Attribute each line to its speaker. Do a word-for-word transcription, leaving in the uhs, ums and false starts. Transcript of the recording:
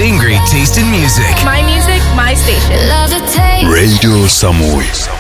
Speaker 1: same great taste in music.
Speaker 2: My music, my station.
Speaker 3: Radio Samui.